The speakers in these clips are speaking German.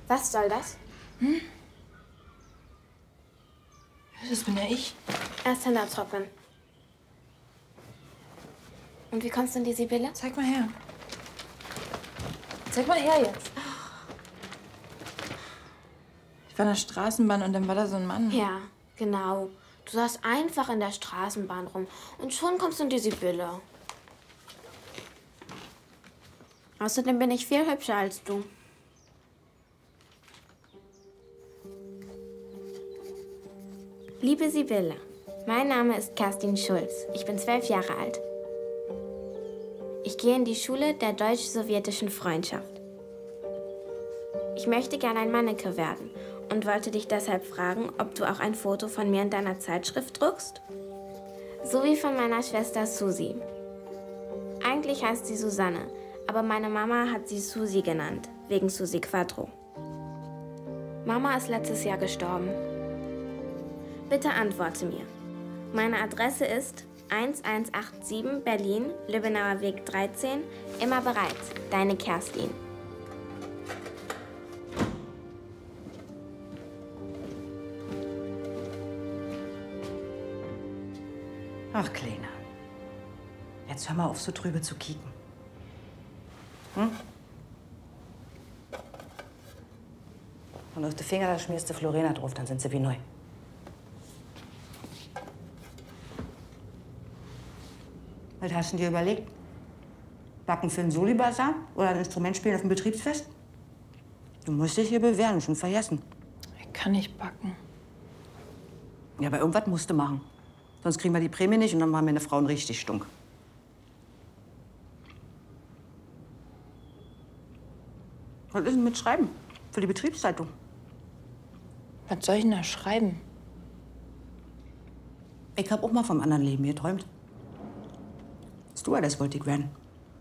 Was soll das? Das bin ja ich. Erst Hände trocknen. Und wie kommst du in die Sibylle? Zeig mal her. Zeig mal her jetzt. Ich war in der Straßenbahn und dann war da so ein Mann. Ja, genau. Du saßt einfach in der Straßenbahn rum und schon kommst du in die Sibylle. Außerdem bin ich viel hübscher als du. Liebe Sibylle, mein Name ist Kerstin Schulz. Ich bin 12 Jahre alt. Ich gehe in die Schule der deutsch-sowjetischen Freundschaft. Ich möchte gerne ein Manneke werden und wollte dich deshalb fragen, ob du auch ein Foto von mir in deiner Zeitschrift druckst? So wie von meiner Schwester Susi. Eigentlich heißt sie Susanne, aber meine Mama hat sie Susi genannt, wegen Susi Quattro. Mama ist letztes Jahr gestorben. Bitte antworte mir. Meine Adresse ist 1187 Berlin, Lübbenauer Weg 13. Immer bereit. Deine Kerstin. Ach, Kleiner. Jetzt hör mal auf, so trübe zu kicken. Hm? Und auf die Finger, da schmierst du Florena drauf, dann sind sie wie neu. Was hast du dir überlegt? Backen für einen Soli-Basar oder ein Instrument spielen auf dem Betriebsfest? Du musst dich hier bewähren, schon vergessen. Ich kann nicht backen. Ja, aber irgendwas musst du machen. Sonst kriegen wir die Prämie nicht und dann machen meine Frauen richtig stunk. Was ist denn mit Schreiben? Für die Betriebszeitung. Was soll ich denn da schreiben? Ich hab auch mal vom anderen Leben geträumt. Stewardess wollte ich werden.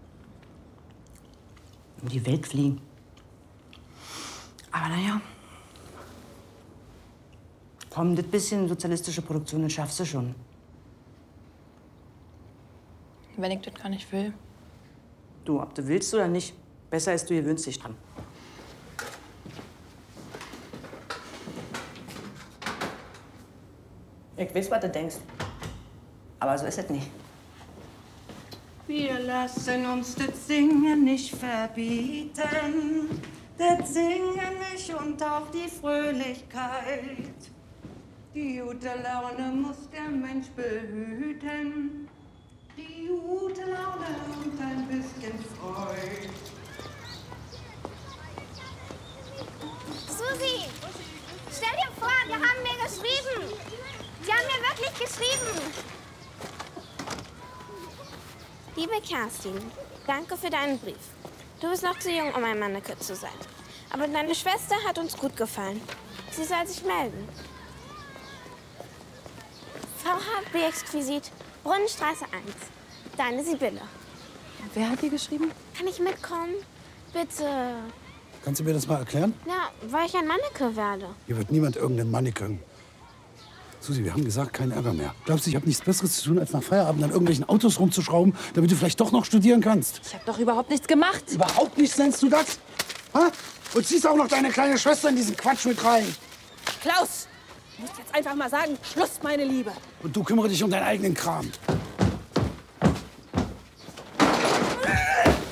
Um die Welt fliegen. Aber naja. Komm, das bisschen sozialistische Produktion, das schaffst du schon. Wenn ich das gar nicht will. Du, ob du willst oder nicht, besser ist, du gewöhnst dich dran. Ich weiß, was du denkst. Aber so ist es nicht. Wir lassen uns das Singen nicht verbieten. Das Singen nicht und auch die Fröhlichkeit. Die gute Laune muss der Mensch behüten. Die gute Laune und ein bisschen Freude. Susi, stell dir vor, die haben mir geschrieben. Die haben mir wirklich geschrieben. Liebe Kerstin, danke für deinen Brief. Du bist noch zu jung, um ein Manneke zu sein. Aber deine Schwester hat uns gut gefallen. Sie soll sich melden. VHB Exquisit, Brunnenstraße 1. Deine Sibylle. Wer hat die geschrieben? Kann ich mitkommen? Bitte. Kannst du mir das mal erklären? Ja, weil ich ein Manneke werde. Hier wird niemand irgendeinen Mannequin. Susi, wir haben gesagt, kein Ärger mehr. Glaubst du, ich habe nichts Besseres zu tun, als nach Feierabend an irgendwelchen Autos rumzuschrauben, damit du vielleicht doch noch studieren kannst? Ich habe doch überhaupt nichts gemacht. Überhaupt nichts nennst du das? Ha? Und ziehst auch noch deine kleine Schwester in diesen Quatsch mit rein. Klaus, du musst jetzt einfach mal sagen, Schluss, meine Liebe. Und du kümmere dich um deinen eigenen Kram.